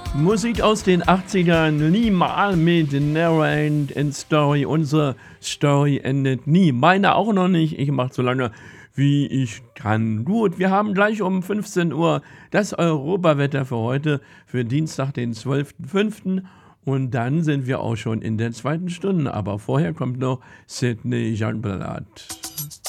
Musik aus den 80ern, niemal mit Neverending Story. Unsere Story endet nie. Meine auch noch nicht. Ich mache so lange, wie ich kann. Gut, wir haben gleich um 15 Uhr das Europawetter für heute, für Dienstag, den 12.05. Und dann sind wir auch schon in der zweiten Stunde. Aber vorher kommt noch Sidney Jeanblatt.